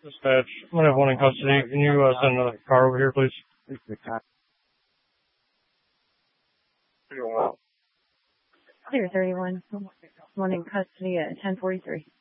Dispatch, I'm going to have one in custody. Can you send another car over here, please? Clear 31. One in custody at 10:43.